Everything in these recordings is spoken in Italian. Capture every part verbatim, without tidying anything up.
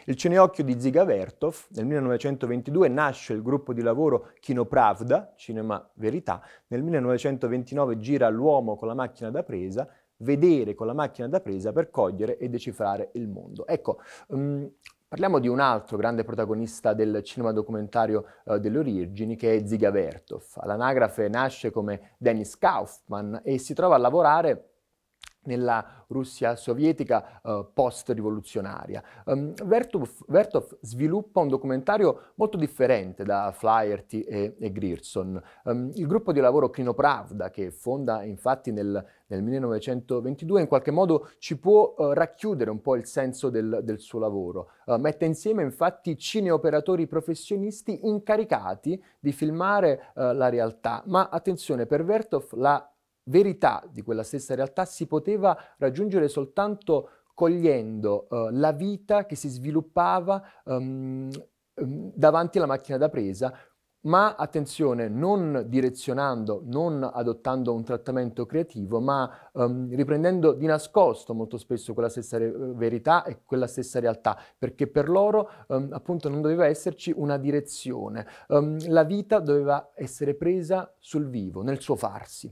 Il Cineocchio di Dziga Vertov, nel millenovecentoventidue nasce il gruppo di lavoro Kino Pravda, Cinema Verità, nel millenovecentoventinove gira L'uomo con la macchina da presa, vedere con la macchina da presa per cogliere e decifrare il mondo. Ecco, um, parliamo di un altro grande protagonista del cinema documentario uh, delle origini, che è Dziga Vertov. All'anagrafe nasce come Denis Kaufman e si trova a lavorare nella Russia sovietica uh, post-rivoluzionaria. Um, Vertov, Vertov sviluppa un documentario molto differente da Flaherty e, e Grierson. Um, il gruppo di lavoro Kino Pravda, che fonda infatti nel, nel millenovecentoventidue, in qualche modo ci può uh, racchiudere un po' il senso del, del suo lavoro. Uh, mette insieme infatti cineoperatori professionisti incaricati di filmare uh, la realtà. Ma attenzione, per Vertov la verità di quella stessa realtà si poteva raggiungere soltanto cogliendo uh, la vita che si sviluppava um, um, davanti alla macchina da presa, ma attenzione, non direzionando, non adottando un trattamento creativo, ma um, riprendendo di nascosto molto spesso quella stessa re- verità e quella stessa realtà, perché per loro um, appunto non doveva esserci una direzione, um, la vita doveva essere presa sul vivo, nel suo farsi.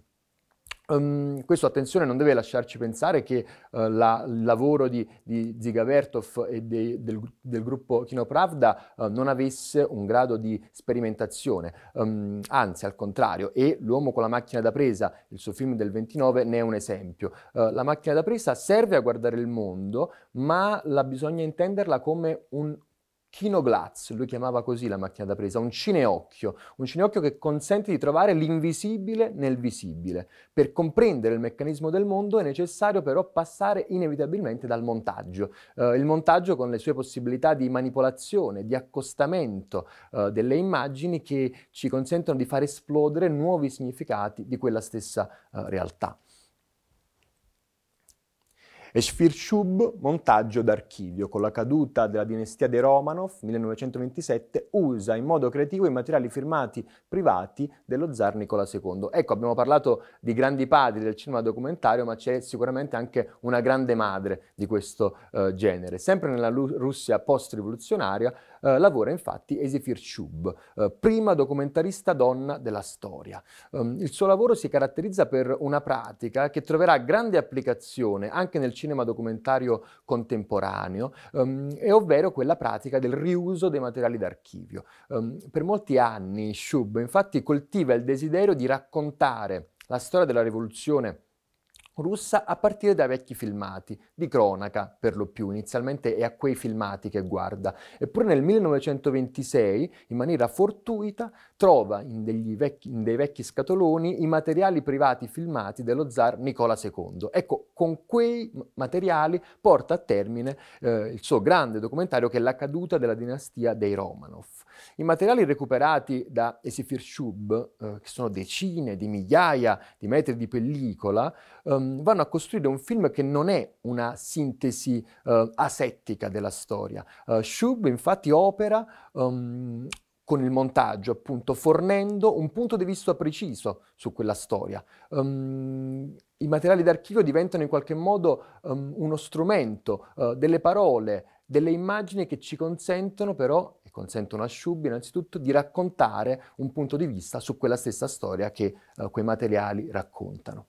Um, questo, attenzione, non deve lasciarci pensare che uh, la, il lavoro di, di Dziga Vertov e de, del, del gruppo Kino Pravda uh, non avesse un grado di sperimentazione, um, anzi al contrario, e L'uomo con la macchina da presa, il suo film del ventinove, ne è un esempio. Uh, la macchina da presa serve a guardare il mondo, ma la bisogna intenderla come un Kinoglatz, lui chiamava così la macchina da presa, un cineocchio, un cineocchio che consente di trovare l'invisibile nel visibile. Per comprendere il meccanismo del mondo è necessario però passare inevitabilmente dal montaggio. Uh, il montaggio con le sue possibilità di manipolazione, di accostamento uh, delle immagini che ci consentono di far esplodere nuovi significati di quella stessa uh, realtà. Esfir-Shub, montaggio d'archivio. Con la caduta della dinastia dei Romanov, millenovecentoventisette, usa in modo creativo i materiali firmati privati dello zar Nicola secondo. Ecco, abbiamo parlato di grandi padri del cinema documentario, ma c'è sicuramente anche una grande madre di questo uh, genere. Sempre nella Lu- Russia post-rivoluzionaria uh, lavora infatti Esifir-Shub, uh, prima documentarista donna della storia. Um, il suo lavoro si caratterizza per una pratica che troverà grande applicazione anche nel cinema documentario contemporaneo, um, e ovvero quella pratica del riuso dei materiali d'archivio. Um, per molti anni Shub infatti coltiva il desiderio di raccontare la storia della rivoluzione russa a partire dai vecchi filmati, di cronaca per lo più, inizialmente è a quei filmati che guarda. Eppure nel millenovecentoventisei, in maniera fortuita, trova in, degli vecchi, in dei vecchi scatoloni i materiali privati filmati dello zar Nicola secondo. Ecco, con quei materiali porta a termine eh, il suo grande documentario che è La caduta della dinastia dei Romanov. I materiali recuperati da Esifir-Shub, eh, che sono decine di migliaia di metri di pellicola, um, vanno a costruire un film che non è una sintesi uh, asettica della storia. Uh, Shub infatti opera um, con il montaggio, appunto, fornendo un punto di vista preciso su quella storia. Um, I materiali d'archivio diventano in qualche modo um, uno strumento, uh, delle parole, delle immagini che ci consentono però, e consentono a Shub innanzitutto, di raccontare un punto di vista su quella stessa storia che uh, quei materiali raccontano.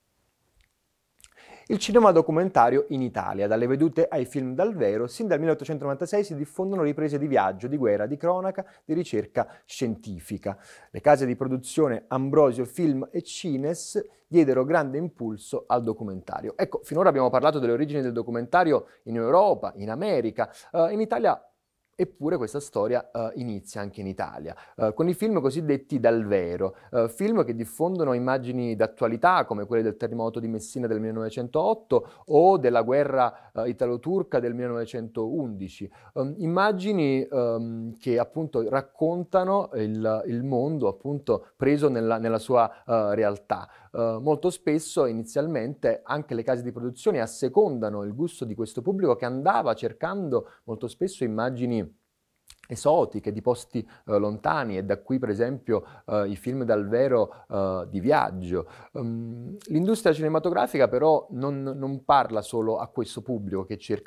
Il cinema documentario in Italia, dalle vedute ai film dal vero, sin dal milleottocentonovantasei si diffondono riprese di viaggio, di guerra, di cronaca, di ricerca scientifica. Le case di produzione Ambrosio Film e Cines diedero grande impulso al documentario. Ecco, finora abbiamo parlato delle origini del documentario in Europa, in America, uh, in Italia. Eppure questa storia uh, inizia anche in Italia, uh, con i film cosiddetti dal vero, uh, film che diffondono immagini d'attualità come quelle del terremoto di Messina del millenovecentootto o della guerra uh, italo-turca del millenovecentoundici, um, immagini um, che appunto raccontano il, il mondo appunto preso nella, nella sua uh, realtà. Uh, molto spesso inizialmente anche le case di produzione assecondano il gusto di questo pubblico che andava cercando molto spesso immagini esotiche, di posti uh, lontani, e da qui per esempio uh, i film dal vero uh, di viaggio. Um, l'industria cinematografica però non, non parla solo a questo pubblico che cerca